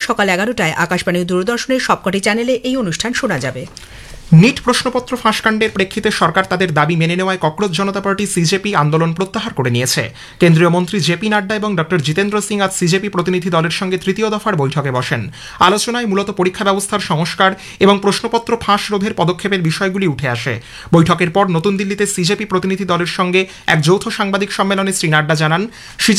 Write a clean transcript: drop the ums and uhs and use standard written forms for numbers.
সকাল 11টায় আকাশবাণী ও দূরদর্শনের সবকটি চ্যানেলে এই অনুষ্ঠান শোনা যাবে। নিট প্রশ্নপত্র ফাঁসকাণ্ডের প্রেক্ষিতে সরকার তাদের দাবি মেনে নেওয়ায় ককরোচ জনতা পার্টি সিজেপি আন্দোলন প্রত্যাহার করে নিয়েছে। কেন্দ্রীয় মন্ত্রী জেপি নাড্ডা এবং ডক্টর জিতেন্দ্র সিং আজ সিজেপি প্রতিনিধি দলের সঙ্গে তৃতীয় দফার বৈঠকে বসেন। আলোচনায় মূলত পরীক্ষা ব্যবস্থার সংস্কার এবং প্রশ্নপত্র ফাঁস রোধের পদক্ষেপের বিষয়গুলি উঠে আসে। বৈঠকের পর নতুন দিল্লিতে সিজেপি প্রতিনিধি দলের সঙ্গে এক যৌথ সাংবাদিক সম্মেলনে শ্রী নাড্ডা জানান,